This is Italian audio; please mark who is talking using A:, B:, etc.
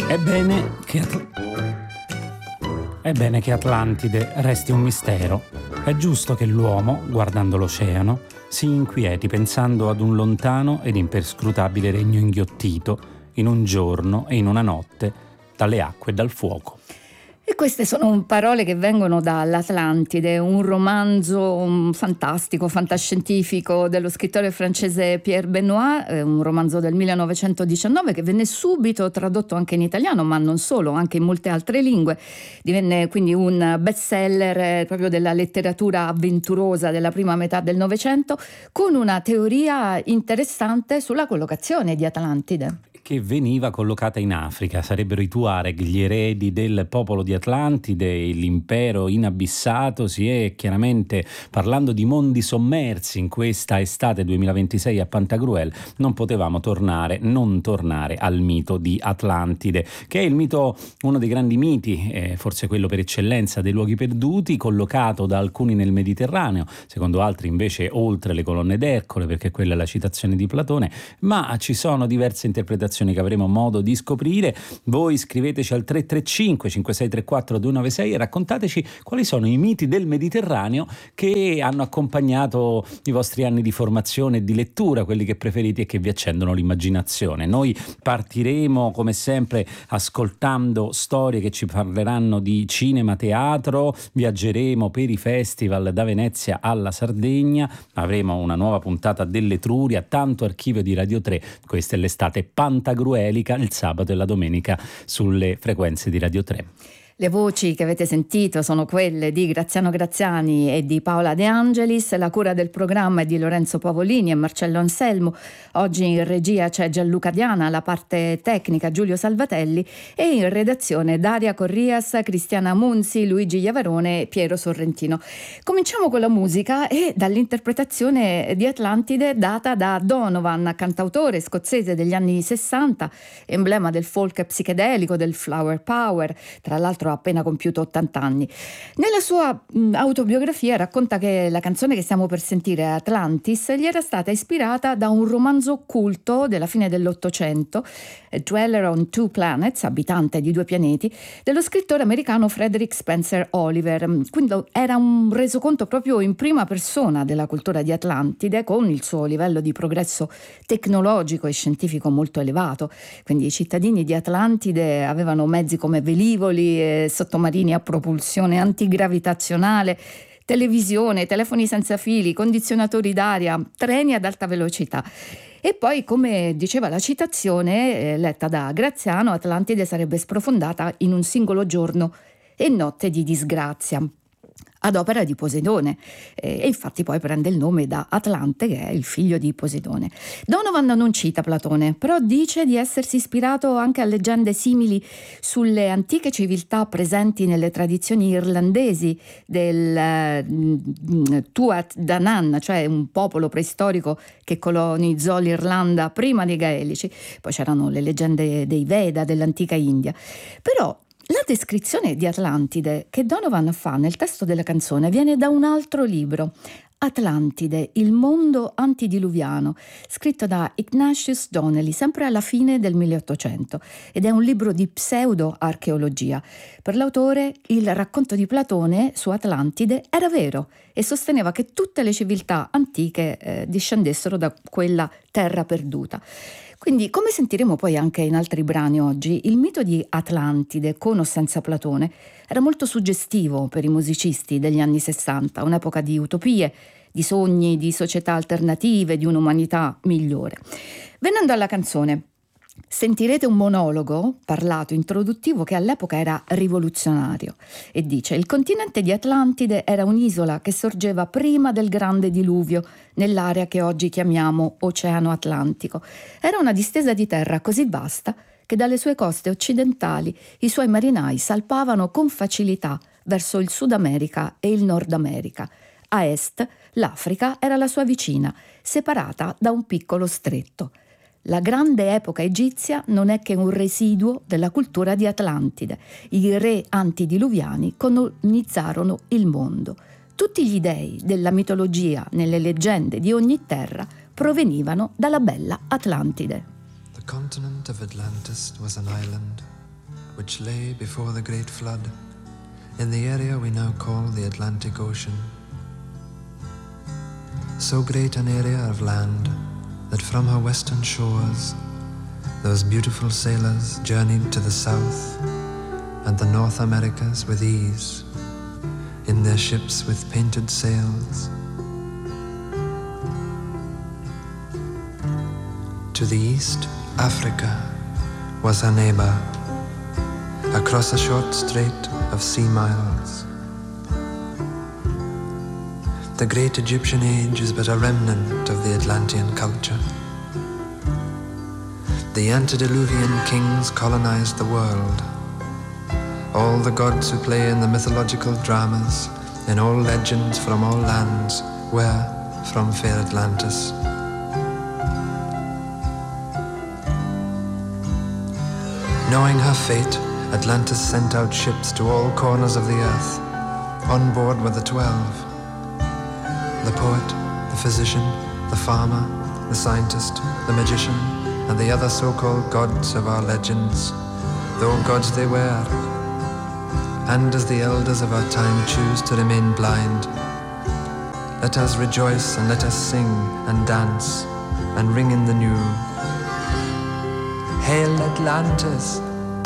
A: Ebbene che Atlantide resti un mistero. È giusto che l'uomo, guardando l'oceano, si inquieti pensando ad un lontano ed imperscrutabile regno inghiottito in un giorno e in una notte dalle acque e dal fuoco.
B: E queste sono parole che vengono dall'Atlantide, un romanzo fantastico, fantascientifico dello scrittore francese Pierre Benoit, un romanzo del 1919 che venne subito tradotto anche in italiano, ma non solo, anche in molte altre lingue. Divenne quindi un bestseller proprio della letteratura avventurosa della prima metà del Novecento, con una teoria interessante sulla collocazione di Atlantide.
A: Che veniva collocata in Africa. Sarebbero i Tuareg, gli eredi del popolo di Atlantide, l'impero inabissatosi, e chiaramente, parlando di mondi sommersi in questa estate 2026 a Pantagruel, non potevamo non tornare al mito di Atlantide, che è il mito, uno dei grandi miti, forse quello per eccellenza dei luoghi perduti, collocato da alcuni nel Mediterraneo, secondo altri invece oltre le colonne d'Ercole, perché quella è la citazione di Platone, ma ci sono diverse interpretazioni che avremo modo di scoprire. Voi scriveteci al 335 5634 296 e raccontateci quali sono i miti del Mediterraneo che hanno accompagnato i vostri anni di formazione e di lettura, quelli che preferite e che vi accendono l'immaginazione. Noi partiremo come sempre ascoltando storie che ci parleranno di cinema, teatro, viaggeremo per i festival da Venezia alla Sardegna, avremo una nuova puntata dell'Etruria, tanto archivio di Radio 3. Questa è l'estate pantagruelica, il sabato e la domenica sulle frequenze di Radio 3.
B: Le voci che avete sentito sono quelle di Graziano Graziani e di Paola De Angelis, la cura del programma è di Lorenzo Pavolini e Marcello Anselmo. Oggi in regia c'è Gianluca Diana, la parte tecnica Giulio Salvatelli e in redazione Daria Corrias, Cristiana Munzi, Luigi Iavarone e Piero Sorrentino. Cominciamo con la musica e dall'interpretazione di Atlantide data da Donovan, cantautore scozzese degli anni 60, emblema del folk psichedelico, del flower power, tra l'altro ha appena compiuto 80 anni. Nella sua autobiografia racconta che la canzone che stiamo per sentire, Atlantis, gli era stata ispirata da un romanzo occulto della fine dell'Ottocento, Dweller on Two Planets, abitante di due pianeti, dello scrittore americano Frederick Spencer Oliver. Quindi era un resoconto proprio in prima persona della cultura di Atlantide, con il suo livello di progresso tecnologico e scientifico molto elevato. Quindi i cittadini di Atlantide avevano mezzi come velivoli, sottomarini a propulsione antigravitazionale, televisione, telefoni senza fili, condizionatori d'aria, treni ad alta velocità. E poi, come diceva la citazione letta da Graziano, Atlantide sarebbe sprofondata in un singolo giorno e notte di disgrazia, ad opera di Poseidone, e infatti poi prende il nome da Atlante, che è il figlio di Poseidone. Donovan non cita Platone, però dice di essersi ispirato anche a leggende simili sulle antiche civiltà presenti nelle tradizioni irlandesi del Tuatha Dé Danann, cioè un popolo preistorico che colonizzò l'Irlanda prima dei Gaelici. Poi c'erano le leggende dei Veda dell'antica India. Però la descrizione di Atlantide che Donovan fa nel testo della canzone viene da un altro libro, Atlantide, il mondo antidiluviano, scritto da Ignatius Donnelly, sempre alla fine del 1800, ed è un libro di pseudo-archeologia. Per l'autore il racconto di Platone su Atlantide era vero e sosteneva che tutte le civiltà antiche discendessero da quella terra perduta. Quindi, come sentiremo poi anche in altri brani oggi, il mito di Atlantide, con o senza Platone, era molto suggestivo per i musicisti degli anni 60, un'epoca di utopie, di sogni, di società alternative, di un'umanità migliore. Venendo alla canzone, sentirete un monologo parlato introduttivo che all'epoca era rivoluzionario e dice: il continente di Atlantide era un'isola che sorgeva prima del grande diluvio nell'area che oggi chiamiamo Oceano Atlantico. Era una distesa di terra così vasta che dalle sue coste occidentali i suoi marinai salpavano con facilità verso il Sud America e il Nord America. A est l'Africa era la sua vicina, separata da un piccolo stretto. La grande epoca egizia non è che un residuo della cultura di Atlantide. I re antidiluviani colonizzarono il mondo. Tutti gli dei della mitologia nelle leggende di ogni terra provenivano dalla bella Atlantide.
C: The continent of Atlantis was an island which lay before the great flood in the area we now call the Atlantic Ocean. So great an area of land that from her western shores those beautiful sailors journeyed to the South and the North Americas with ease in their ships with painted sails. To the east, Africa was her neighbor, across a short strait of sea miles. The great Egyptian age is but a remnant of the Atlantean culture. The antediluvian kings colonized the world. All the gods who play in the mythological dramas, in all legends from all lands, were from fair Atlantis. Knowing her fate, Atlantis sent out ships to all corners of the earth. On board were the 12. The poet, the physician, the farmer, the scientist, the magician, and the other so-called gods of our legends, though gods they were. And as the elders of our time choose to remain blind, let us rejoice and let us sing and dance and ring in the new. Hail Atlantis!